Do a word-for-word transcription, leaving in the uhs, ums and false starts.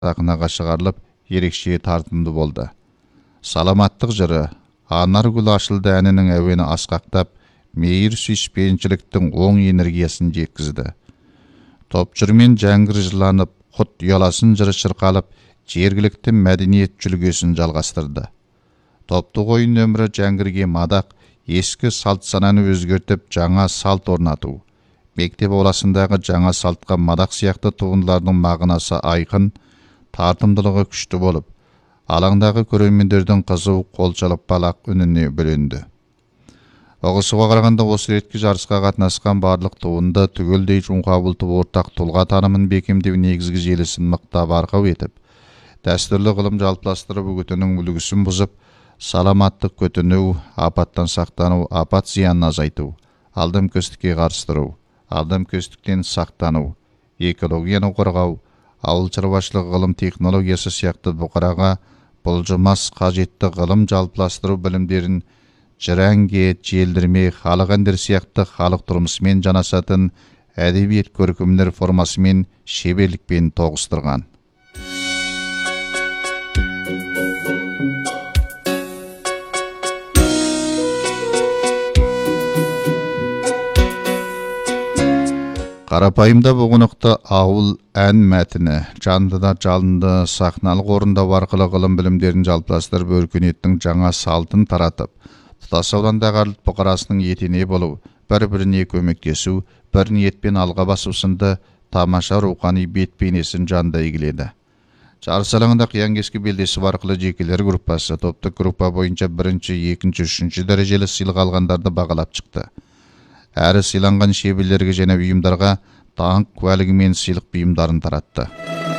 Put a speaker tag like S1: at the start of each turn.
S1: сахнаға шығарылып, ерекше тартымды болды. Саламаттық жыры «Анар гүлі ашылды» әнінің әуені асқақтап, мейір сүйіспеншіліктің оң энергиясын жеткізді. Топ жырмен жәңгір жырланып, құт ұяласын жыры шырқалып, жергілікті мәдениет жүлгесін жалғастырды. Топты ойын өмірі жәңгірге мадақ, ескі салт сананы өзгертіп, жаңа салт орнату. Мектеп ауласындағы жаңа салтқа мадақ сияқты туындылардың мағынасы айқын, тартымдылығы күшті болып, алаңдағы көрермендердің қызу қолшалып балақ үніне бөленді. Оғысуға қарағанда осы реткі жарысқа қатынасқан барлық туынды түгелдей жұмқабылтып ортақ тұлға танымын бекемдеу негізгі желісін мықтап арқау етіп, дәстүрлі ғылым жалпыластырып үгітінің үлгісін бұзып, саламаттық көтіну, апаттан сақтану, апат зиянын азайту, алдымкөстікке қарыстыру, алдымкөстіктен сақтану, экологияны қорғау, ауыл шаруашылығы ғылым технологиясы сияқты бұқараға бұлжымас қажетті ғылым жалпыластыру білімдерін жыр-әнге, желдірме, халық әндері сияқты халық тұрмысымен жанасатын әдебиет көркемдер формасымен шеберлікпен тоғыстырған. Қарапайымда бұғынықты ауыл ән мәтіні, жанды да жалынды сахналық орындау арқылы ғылым білімдерін жалпыластырып, өркениеттің жаңа салтын таратып, тұтас аудандағы арлы бұқарасының етене болу, бір-біріне көмектесу, бір ниетпен алға басу сынды тамаша рухани бет-бейнесін жанда игіледі. Жарыс алаңында қиян-кескі белдесіп арқылы жекелер группасы, топтық группа бойынша бірінші, екінші, үшінші дәрежелі сыйлық алғандарды бағалап шықты. Әрі сыйланған шеберлерге және ұйымдарға даңқ куәлігі мен сыйлық бұйымдарын таратты.